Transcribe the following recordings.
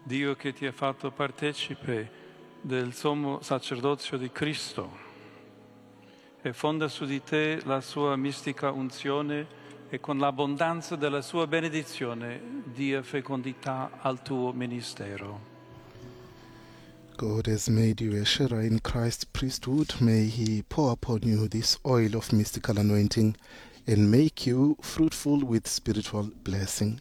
Dio che ti ha fatto partecipe del sommo sacerdozio di Cristo e fonda su di te la sua mistica unzione e con l'abbondanza della sua benedizione dia fecondità al tuo ministero. God has made you a sharer in Christ's priesthood. May He pour upon you this oil of mystical anointing and make you fruitful with spiritual blessing.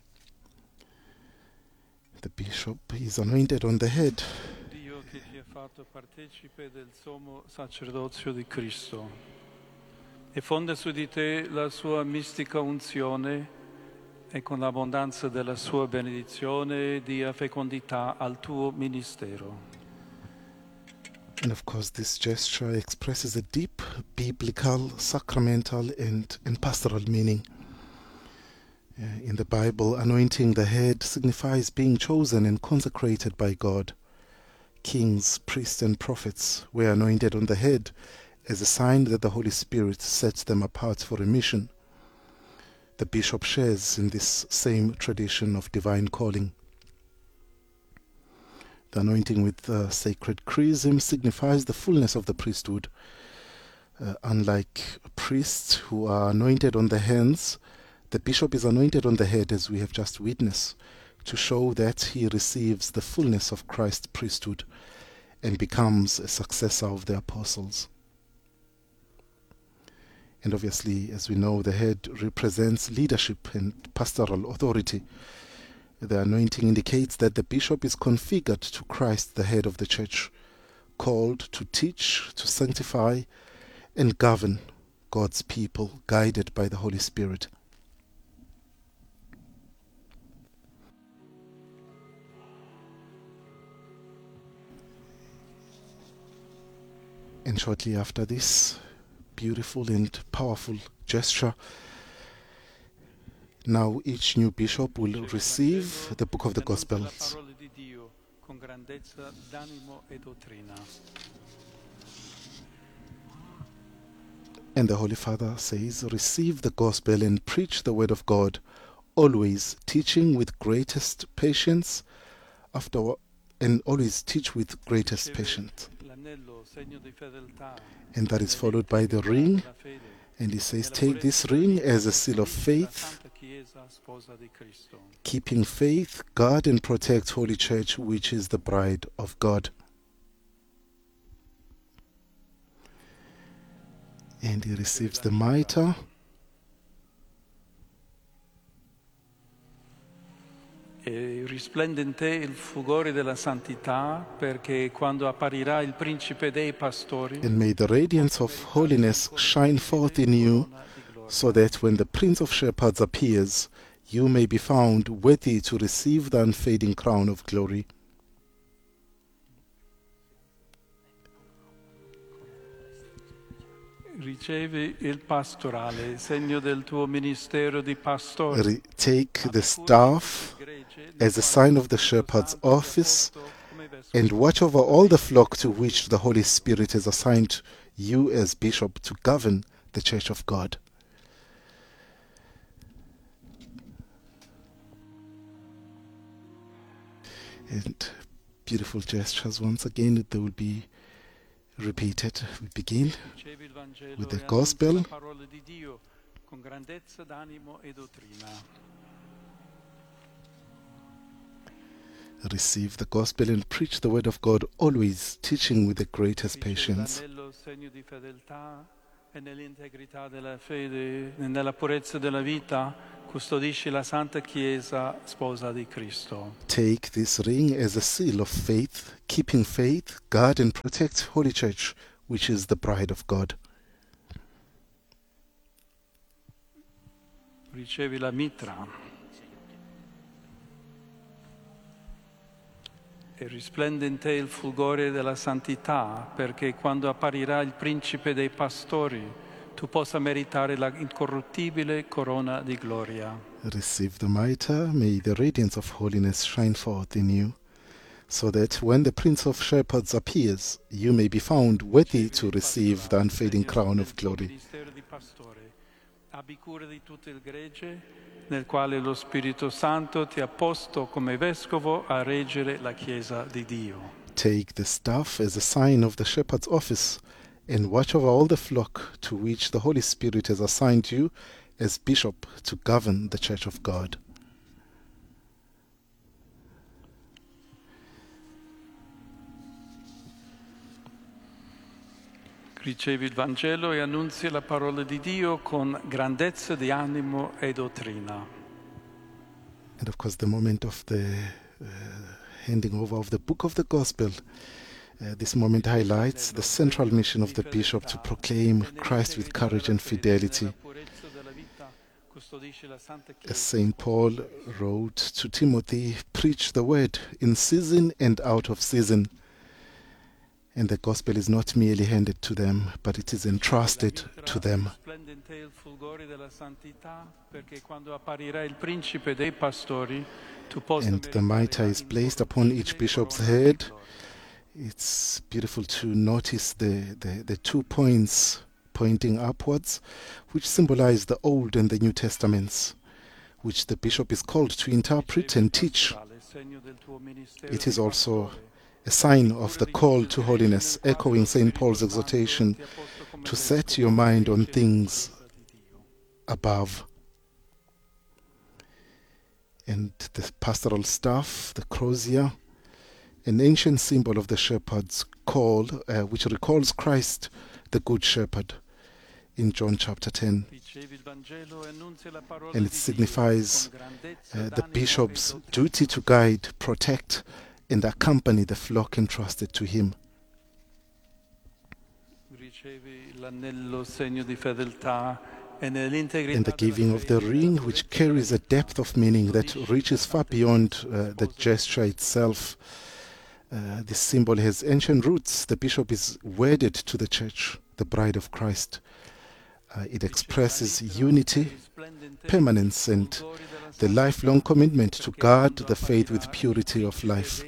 The bishop is anointed on the head. Dio che ti ha fatto partecipe del sommo sacerdozio di Cristo e fonda su di te la sua mistica unzione e con l'abbondanza della sua benedizione dia fecondità al tuo ministero. And of course, this gesture expresses a deep biblical, sacramental, and pastoral meaning. In the Bible, anointing the head signifies being chosen and consecrated by God. Kings, priests, and prophets were anointed on the head as a sign that the Holy Spirit sets them apart for a mission. The bishop shares in this same tradition of divine calling. The anointing with the sacred chrism signifies the fullness of the priesthood. Unlike priests who are anointed on the hands, the bishop is anointed on the head, as we have just witnessed, to show that he receives the fullness of Christ's priesthood and becomes a successor of the apostles. And obviously, as we know, the head represents leadership and pastoral authority. The anointing indicates that the bishop is configured to Christ, the head of the church, called to teach, to sanctify, and govern God's people, guided by the Holy Spirit. And shortly after this beautiful and powerful gesture, now each new bishop will receive the book of the Gospels. And the Holy Father says, receive the Gospel and preach the word of God, always teaching with greatest patience, and always teach with greatest patience. And that is followed by the ring. And he says, take this ring as a seal of faith, keeping faith, guard and protect Holy Church, which is the bride of God. And he receives the mitre. E risplende in te il fulgore della santità, perché quando apparirà il principe dei pastori. And may the radiance of holiness shine forth in you, so that when the Prince of Shepherds appears, you may be found worthy to receive the unfading crown of glory. Ricevi il pastorale, segno del tuo ministero di pastore. Take the staff as a sign of the shepherd's office, and watch over all the flock to which the Holy Spirit has assigned you as bishop to govern the Church of God. And beautiful gestures once again, they will be repeated. We begin with the Gospel. Receive the Gospel and preach the word of God, always teaching with the greatest patience. E nell'integrità della fede e nella purezza della vita custodisci la Santa Chiesa, sposa di Cristo. Take this ring as a seal of faith, keeping faith, guard and protect Holy Church, which is the bride of God. Ricevi la mitra. E risplende in te il fulgore della santità, perché quando apparirà il principe dei pastori, tu possa meritare la incorruttibile corona di gloria. Receive the mitre, may the radiance of holiness shine forth in you, so that when the Prince of Shepherds appears, you may be found worthy to receive the unfading crown of glory. Abbi cura di tutto il gregge, nel quale lo Spirito Santo ti ha posto come vescovo a reggere la Chiesa di Dio. Take the staff as a sign of the shepherd's office and watch over all the flock to which the Holy Spirit has assigned you as bishop to govern the Church of God. Ricevi il Vangelo e annunzi la parola di Dio con grandezza di animo e dottrina. And of course, the moment of the handing over of the book of the Gospel, this moment highlights the central mission of the bishop to proclaim Christ with courage and fidelity. As St. Paul wrote to Timothy, preach the word in season and out of season. And the gospel is not merely handed to them, but it is entrusted to them. And the mitre is placed upon each bishop's head. It's beautiful to notice the 2 points pointing upwards, which symbolize the Old and the New Testaments, which the bishop is called to interpret and teach. It is also a sign of the call to holiness, echoing St. Paul's exhortation to set your mind on things above. And the pastoral staff, the crozier, an ancient symbol of the shepherd's call, which recalls Christ, the Good Shepherd, in John chapter 10. And it signifies the bishop's duty to guide, protect, and accompany the flock entrusted to him. And the giving of the ring, which carries a depth of meaning that reaches far beyond the gesture itself. This symbol has ancient roots. The bishop is wedded to the church, the bride of Christ. It expresses unity, permanence, and the lifelong commitment to guard the faith with purity of life.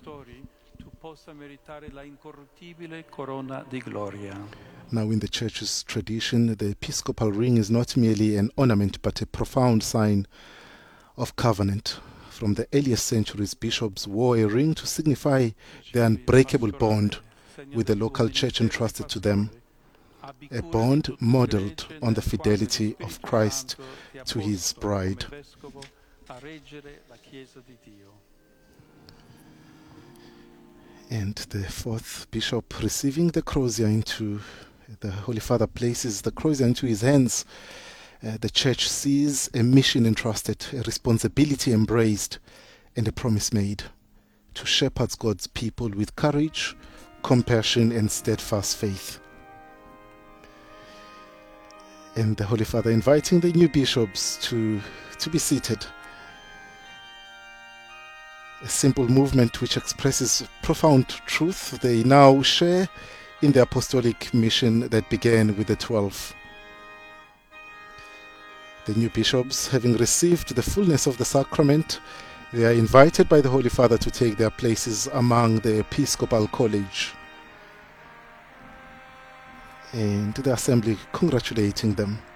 Now, in the church's tradition, the episcopal ring is not merely an ornament, but a profound sign of covenant. From the earliest centuries, bishops wore a ring to signify the unbreakable bond with the local church entrusted to them, a bond modeled on the fidelity of Christ to his bride. And the fourth bishop receiving the crozier into the Holy Father places the crozier into his hands. The church sees a mission entrusted, a responsibility embraced, and a promise made to shepherd God's people with courage, compassion, and steadfast faith. And the Holy Father inviting the new bishops to be seated. A simple movement which expresses profound truth they now share in the apostolic mission that began with the 12. The new bishops, having received the fullness of the sacrament, they are invited by the Holy Father to take their places among the episcopal college. And the assembly congratulating them.